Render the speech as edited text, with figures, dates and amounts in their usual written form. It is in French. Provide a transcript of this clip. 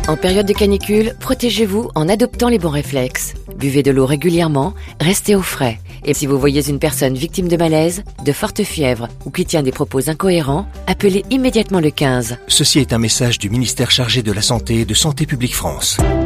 En période de canicule, protégez-vous en adoptant les bons réflexes. Buvez de l'eau régulièrement, restez au frais. Et si vous voyez une personne victime de malaise, de forte fièvre ou qui tient des propos incohérents, appelez immédiatement le 15. Ceci est un message du ministère chargé de la Santé et de Santé publique France.